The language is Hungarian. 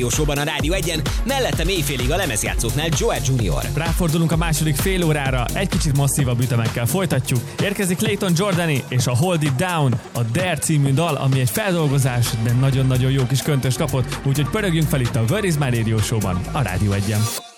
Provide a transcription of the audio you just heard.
Showban a Rádió 1-en, mellettem éjfélig a lemezjátszóknál Joel Jr. Ráfordulunk a második fél órára, egy kicsit masszívabb ütemekkel folytatjuk. Érkezik Clayton Jordani és a Hold It Down, a Dare című dal, ami egy feldolgozás, de nagyon-nagyon jó kis köntös kapott, úgyhogy pörögjünk fel itt a Where Is My Radio Showban, a Rádió 1-en.